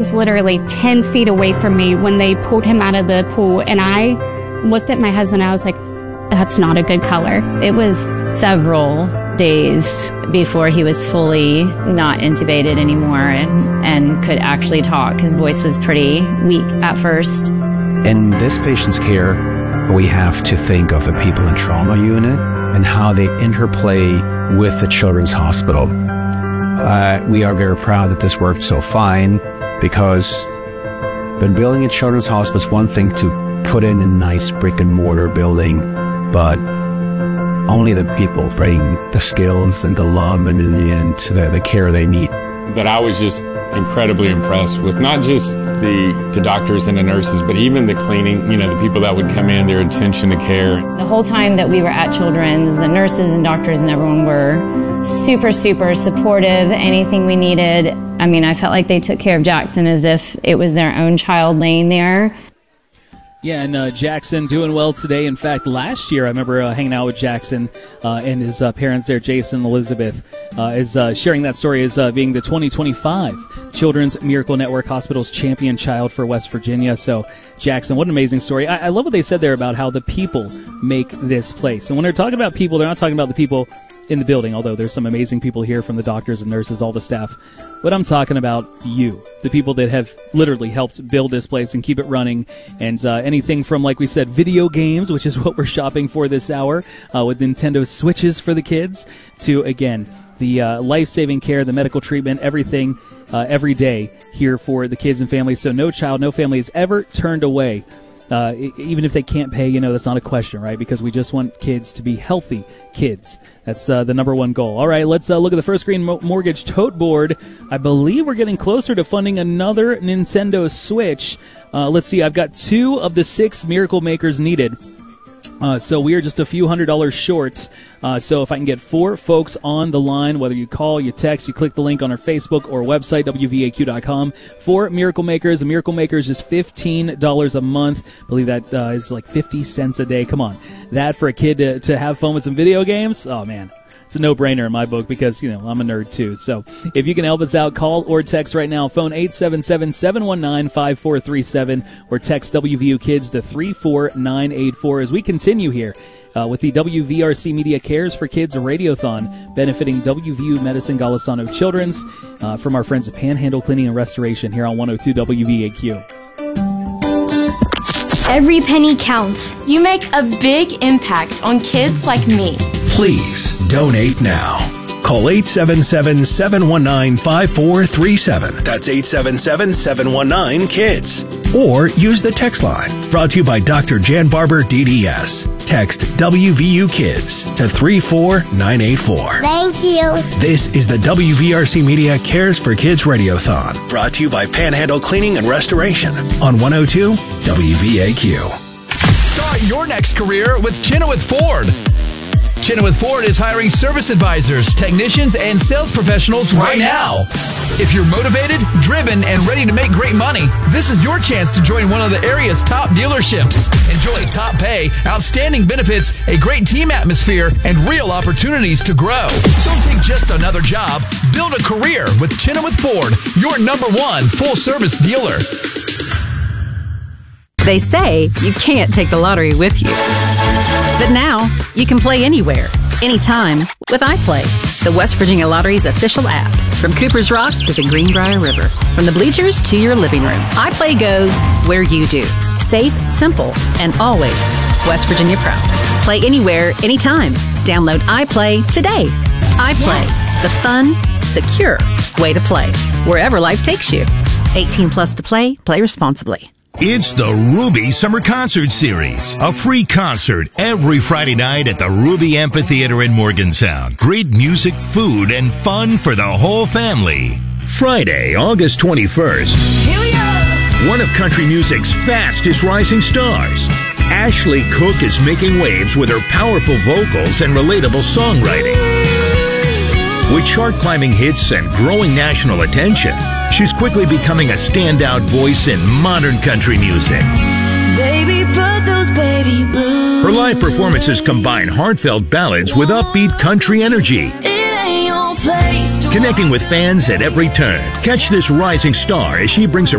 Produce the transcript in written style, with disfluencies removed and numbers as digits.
was literally 10 feet away from me when they pulled him out of the pool. And I looked at my husband and I was like, that's not a good color. It was several days before he was fully not intubated anymore and could actually talk. His voice was pretty weak at first. In this patient's care, we have to think of the people in trauma unit and how they interplay with the children's hospital. We are very proud that this worked so fine, because when building a children's hospital, it's one thing to put in a nice brick and mortar building, but only the people bring the skills and the love and in the end the care they need. But I was just incredibly impressed with not just the doctors and the nurses, but even the cleaning, the people that would come in, their attention to care. The whole time that we were at Children's, the nurses and doctors and everyone were super, super supportive. Anything we needed. I mean, I felt like they took care of Jackson as if it was their own child laying there. Yeah, and Jackson doing well today. In fact, last year I remember hanging out with Jackson and his parents there, Jason and Elizabeth, is sharing that story as being the 2025 Children's Miracle Network Hospital's champion child for West Virginia. So, Jackson, what an amazing story. I love what they said there about how the people make this place. And when they're talking about people, they're not talking about the people in the building, although there's some amazing people here from the doctors and nurses, all the staff. But I'm talking about you, the people that have literally helped build this place and keep it running. And anything from, like we said, video games, which is what we're shopping for this hour, with Nintendo Switches for the kids, to, again, the life-saving care, the medical treatment, everything, every day here for the kids and families. So no child, no family is ever turned away. Even if they can't pay, that's not a question, right? Because we just want kids to be healthy kids. That's the number one goal. All right, let's look at the First Green Mortgage Tote Board. I believe we're getting closer to funding another Nintendo Switch. Let's see, I've got 2 of the 6 Miracle Makers needed. So we are just a few $100s short. So if I can get 4 folks on the line, whether you call, you text, you click the link on our Facebook or website, WVAQ.com, 4 Miracle Makers. A Miracle Maker is just $15 a month. I believe that is like 50 cents a day. Come on. That for a kid to have fun with some video games? Oh, man. It's a no-brainer in my book because, I'm a nerd too. So if you can help us out, call or text right now. Phone 877-719-5437 or text WVU Kids to 34984 as we continue here with the WVRC Media Cares for Kids Radiothon benefiting WVU Medicine Golisano Children's from our friends at Panhandle Cleaning and Restoration here on 102 WVAQ. Every penny counts. You make a big impact on kids like me. Please donate now. Call 877-719-5437. That's 877-719-KIDS. Or use the text line. Brought to you by Dr. Jan Barber, DDS. Text WVU Kids to 34984. Thank you. This is the WVRC Media Cares for Kids Radiothon. Brought to you by Panhandle Cleaning and Restoration on 102 WVAQ. Start your next career with Chenoweth Ford. Chenoweth Ford is hiring service advisors, technicians, and sales professionals right now. If you're motivated, driven, and ready to make great money, this is your chance to join one of the area's top dealerships. Enjoy top pay, outstanding benefits, a great team atmosphere, and real opportunities to grow. Don't take just another job. Build a career with Chenoweth Ford, your #1 full-service dealer. They say you can't take the lottery with you. But now, you can play anywhere, anytime, with iPlay, the West Virginia Lottery's official app. From Cooper's Rock to the Greenbrier River, from the bleachers to your living room, iPlay goes where you do. Safe, simple, and always West Virginia proud. Play anywhere, anytime. Download iPlay today. iPlay, the fun, secure way to play, wherever life takes you. 18 plus to play. Play responsibly. It's the Ruby Summer Concert Series, a free concert every Friday night at the Ruby Amphitheater in Morgantown. Great music, food, and fun for the whole family. Friday, August 21st. Here we go! One of country music's fastest rising stars, Ashley Cook, is making waves with her powerful vocals and relatable songwriting. With chart-climbing hits and growing national attention, she's quickly becoming a standout voice in modern country music. Baby, put those baby blues. Her live performances combine heartfelt ballads with upbeat country energy, It ain't your place to connecting with fans at every turn. Catch this rising star as she brings her